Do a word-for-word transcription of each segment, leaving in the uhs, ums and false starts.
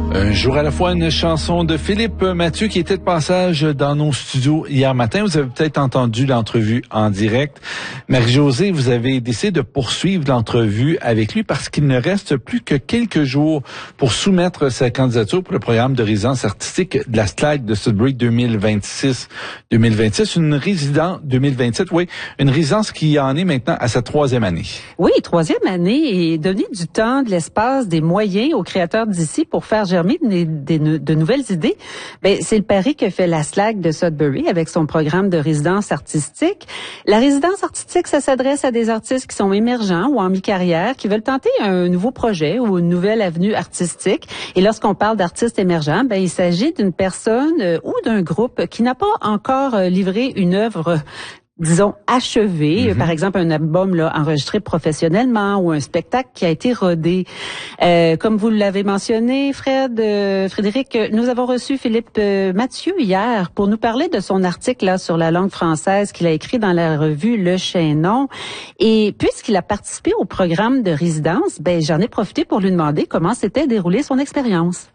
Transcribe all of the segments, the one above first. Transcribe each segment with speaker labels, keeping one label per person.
Speaker 1: Un jour à la fois, une chanson de Philippe Mathieu qui était de passage dans nos studios hier matin. Vous avez peut-être entendu l'entrevue en direct. Marie-Josée, vous avez décidé de poursuivre l'entrevue avec lui parce qu'il ne reste plus que quelques jours pour soumettre sa candidature pour le programme de résidence artistique de la S T L A C de Sudbury deux mille vingt-six deux mille vingt-six. Une résidence deux mille vingt-sept, oui, une résidence qui en est maintenant à sa troisième année.
Speaker 2: Oui, troisième année et donner du temps, de l'espace, des moyens aux créateurs d'ici pour faire germer Des, des, de nouvelles idées. Ben, c'est le pari que fait la S T L A C de Sudbury avec son programme de résidence artistique. La résidence artistique, ça s'adresse à des artistes qui sont émergents ou en mi-carrière, qui veulent tenter un nouveau projet ou une nouvelle avenue artistique. Et lorsqu'on parle d'artistes émergents, ben, il s'agit d'une personne euh, ou d'un groupe qui n'a pas encore euh, livré une œuvre disons, achevé, mm-hmm. par exemple un album là enregistré professionnellement ou un spectacle qui a été rodé. Euh, comme vous l'avez mentionné, Fred, euh, Frédéric, nous avons reçu Philippe euh, Mathieu hier pour nous parler de son article là sur la langue française qu'il a écrit dans la revue Le Chaînon. Et puisqu'il a participé au programme de résidence, ben j'en ai profité pour lui demander comment s'était déroulée son expérience.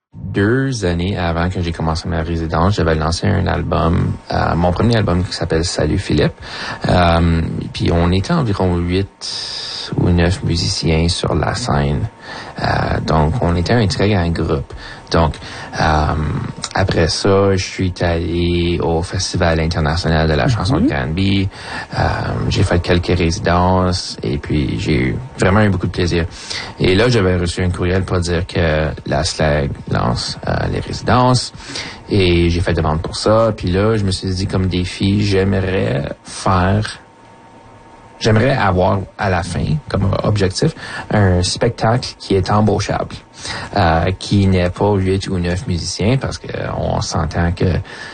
Speaker 3: Deux années avant que j'ai commencé ma résidence, j'avais lancé un album, euh, mon premier album qui s'appelle Salut Philippe. Euh, puis on était environ huit ou neuf musiciens sur la scène. Euh, donc on était un très grand groupe. Donc euh, après ça, je suis allé au Festival international de la chanson de Granby. Euh, j'ai fait quelques résidences et puis j'ai eu vraiment eu beaucoup de plaisir. Et là, j'avais reçu un courriel pour dire que la S T L A C lance euh, les résidences et j'ai fait demande pour ça. Puis là, je me suis dit comme défi, j'aimerais faire... J'aimerais avoir à la fin, comme objectif, un spectacle qui est embauchable, euh, qui n'est pas huit ou neuf musiciens, parce que on s'entend que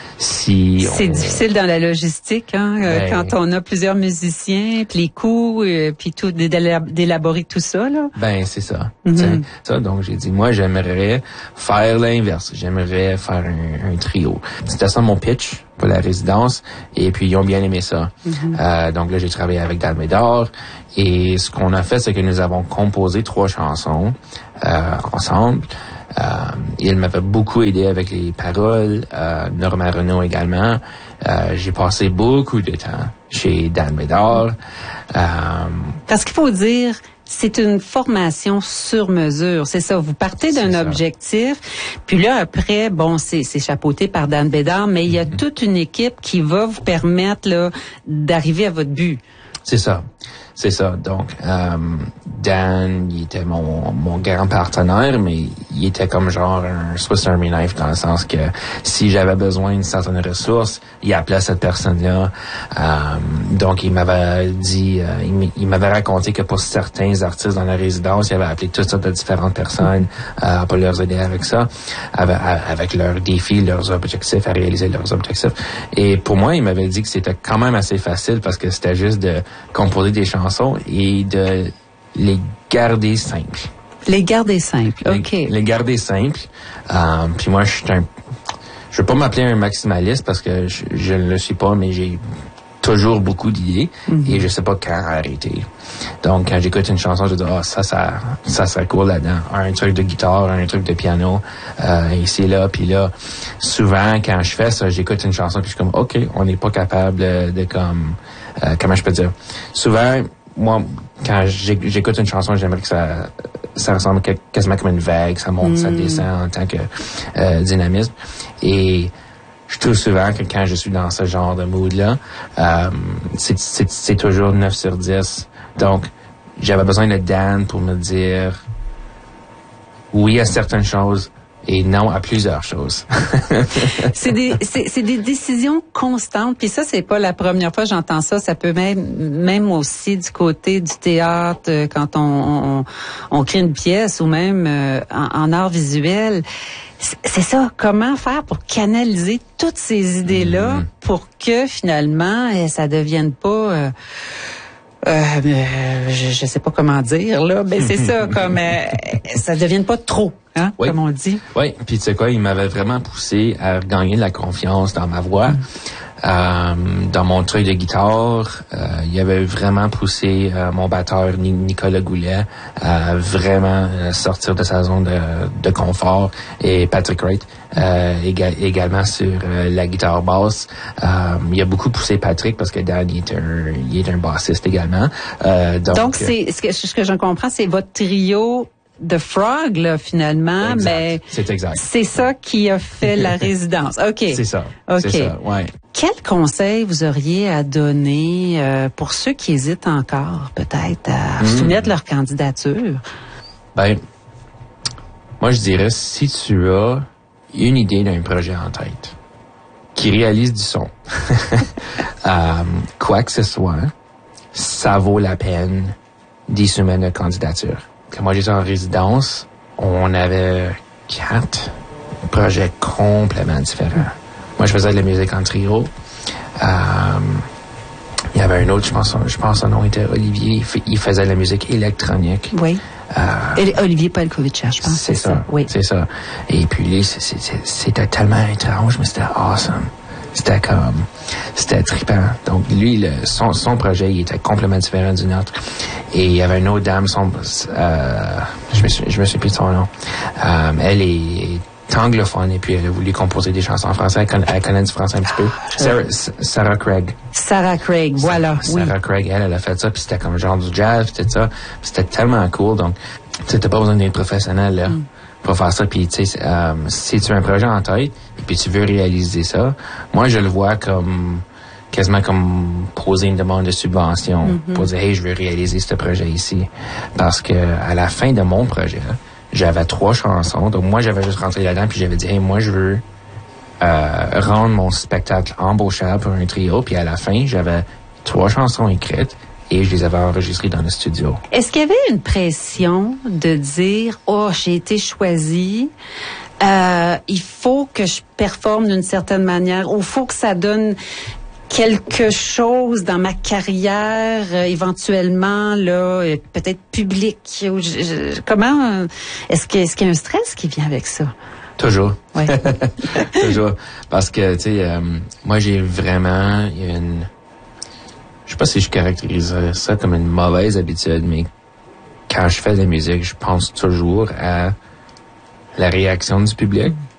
Speaker 3: si
Speaker 2: c'est
Speaker 3: on...
Speaker 2: difficile dans la logistique, hein,
Speaker 3: ben,
Speaker 2: quand on a plusieurs musiciens, puis les coûts, euh, puis tout d'élaborer tout ça là.
Speaker 3: Ben c'est ça.
Speaker 2: Mm-hmm.
Speaker 3: ça. Donc j'ai dit moi j'aimerais faire l'inverse. J'aimerais faire un, un trio. C'était ça mon pitch pour la résidence et puis ils ont bien aimé ça. Mm-hmm. Euh, donc là j'ai travaillé avec Dan Médard et ce qu'on a fait c'est que nous avons composé trois chansons euh, ensemble. Euh, il m'avait beaucoup aidé avec les paroles, euh, Norma Renaud également. Euh, j'ai passé beaucoup de temps chez Dan Médard. Euh,
Speaker 2: Parce qu'il faut dire, c'est une formation sur mesure, c'est ça. Vous partez d'un objectif, puis là après, bon, c'est, c'est chapeauté par Dan Bédard, mais il y a mm-hmm. toute une équipe qui va vous permettre là d'arriver à votre but.
Speaker 3: C'est ça. C'est ça. Donc, euh, Dan, il était mon, mon grand partenaire, mais il était comme genre un Swiss Army knife dans le sens que si j'avais besoin d'une certaine ressource, il appelait cette personne-là. Euh, donc, il m'avait dit, euh, il, il m'avait raconté que pour certains artistes dans la résidence, il avait appelé toutes sortes de différentes personnes euh, pour leur aider avec ça, avec, avec leurs défis, leurs objectifs, à réaliser leurs objectifs. Et pour moi, il m'avait dit que c'était quand même assez facile parce que c'était juste de composer des chansons et de les garder simples.
Speaker 2: Les garder simples, OK.
Speaker 3: Les, les garder simples. Euh, puis moi, je suis un... Je veux pas m'appeler un maximaliste parce que je, je ne le suis pas, mais j'ai toujours beaucoup d'idées mm-hmm. et je sais pas quand arrêter. Donc, quand j'écoute une chanson, je dis « Ah, oh, ça, ça, ça serait cool là-dedans. » Un truc de guitare, un truc de piano, euh, ici, là, puis là. Souvent, quand je fais ça, j'écoute une chanson puis je suis comme « OK, on n'est pas capable de, de comme... Euh, comment je peux dire? » Souvent, moi, quand j'écoute une chanson, j'aimerais que ça, ça ressemble quasiment comme une vague, ça monte, mm. ça descend en tant que euh, dynamisme. Et je trouve souvent que quand je suis dans ce genre de mood-là, euh, c'est, c'est, c'est toujours neuf sur dix. Donc, j'avais besoin de Dan pour me dire oui à certaines choses et non à plusieurs choses.
Speaker 2: c'est des c'est, c'est des décisions constantes, puis ça c'est pas la première fois que j'entends ça, ça peut même même aussi du côté du théâtre quand on on, on crée une pièce ou même euh, en, en art visuel. C'est ça, comment faire pour canaliser toutes ces idées-là mmh. pour que finalement ça devienne pas euh, Euh, je, je sais pas comment dire là, mais c'est ça, comme euh, ça devienne pas trop, hein, oui. comme on dit.
Speaker 3: Oui, puis tu sais quoi, il m'avait vraiment poussé à gagner de la confiance dans ma voix. Mm. Euh, dans mon truc de guitare, euh, il avait vraiment poussé euh, mon batteur Nicolas Goulet à vraiment euh, sortir de sa zone de, de confort, et Patrick Wright euh, éga- également sur euh, la guitare basse. Euh, il a beaucoup poussé Patrick parce que Dan il est un, il est un bassiste également. Euh, donc,
Speaker 2: donc c'est ce que, ce que je comprends, c'est votre trio The Frog, là, finalement,
Speaker 3: exact.
Speaker 2: mais
Speaker 3: c'est exact.
Speaker 2: C'est ça qui a fait la résidence. OK.
Speaker 3: C'est ça.
Speaker 2: OK.
Speaker 3: C'est ça, ouais.
Speaker 2: Quel conseil vous auriez à donner euh, pour ceux qui hésitent encore, peut-être, à mmh. soumettre leur candidature?
Speaker 3: Ben, moi, je dirais, si tu as une idée d'un projet en tête, qui réalise du son, euh, quoi que ce soit, ça vaut la peine d'y soumettre notre candidature. Quand moi, j'étais en résidence, on avait quatre projets complètement différents. Moi, je faisais de la musique en trio. Euh, il y avait un autre, je pense, je pense son nom était Olivier. Il faisait de la musique électronique.
Speaker 2: Oui.
Speaker 3: Euh,
Speaker 2: Olivier Palkovic, je pense.
Speaker 3: C'est, c'est ça.
Speaker 2: ça. Oui.
Speaker 3: C'est ça. Et puis, lui, c'est, c'est, c'était tellement étrange, mais c'était awesome. C'était comme, c'était trippant. Donc, lui, le, son, son projet, il était complètement différent du nôtre. Et il y avait une autre dame, son, euh, je me suis, je me suis plus de son nom. Euh, elle est anglophone et puis elle a voulu composer des chansons en français. Elle connaît, elle connaît du français un petit peu. Sarah, Sarah Craig.
Speaker 2: Sarah Craig, voilà.
Speaker 3: Sarah
Speaker 2: oui.
Speaker 3: Craig, elle, elle a fait ça, puis c'était comme genre du jazz, puis tout ça. Puis c'était tellement cool. Donc, tu n'as pas besoin d'être professionnel, là. Mm. Pour faire ça, puis tu sais, euh, si tu as un projet en tête et puis tu veux réaliser ça, moi je le vois comme quasiment comme poser une demande de subvention, mm-hmm. pour dire hey, je veux réaliser ce projet ici, parce que à la fin de mon projet, j'avais trois chansons, donc moi j'avais juste rentré là-dedans puis j'avais dit hey, moi je veux euh, rendre mon spectacle embauchable pour un trio, puis à la fin j'avais trois chansons écrites. Et je les avais enregistrés dans le studio.
Speaker 2: Est-ce qu'il y avait une pression de dire « Oh, j'ai été choisi, euh, il faut que je performe d'une certaine manière, ou il faut que ça donne quelque chose dans ma carrière, euh, éventuellement, là, euh, peut-être public. » Je, je, comment, est-ce, que, est-ce qu'il y a un stress qui vient avec ça?
Speaker 3: Toujours.
Speaker 2: Oui.
Speaker 3: Toujours. Parce que, tu sais, euh, moi, j'ai vraiment une... Je sais pas si je caractériserais ça comme une mauvaise habitude, mais quand je fais de la musique, je pense toujours à la réaction du public.